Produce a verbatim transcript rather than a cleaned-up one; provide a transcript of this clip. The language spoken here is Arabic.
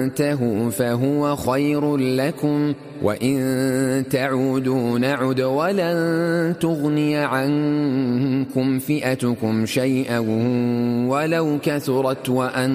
تنتهوا فهو خير لكم، وإن تعودوا نعد ولن تغني عنكم فئتكم شيئا ولو كثرت، وأن